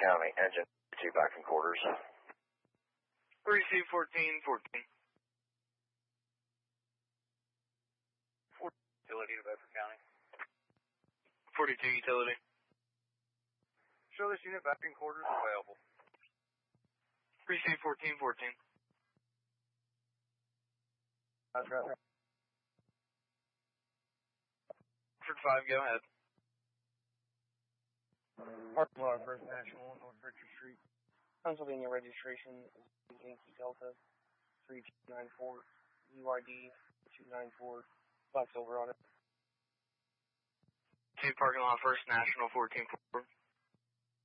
County, engine 2 back in quarters. Receive 1414. Utility to Bedford County. 42 utility. Show this unit back in quarters available. Receive 1414. That's right. Bedford 5, go ahead. Parking lot, First National, North Richard Street. Pennsylvania registration is Yankee Delta 3294, URD 294, black silver on it. Two parking lot, First National 14-4.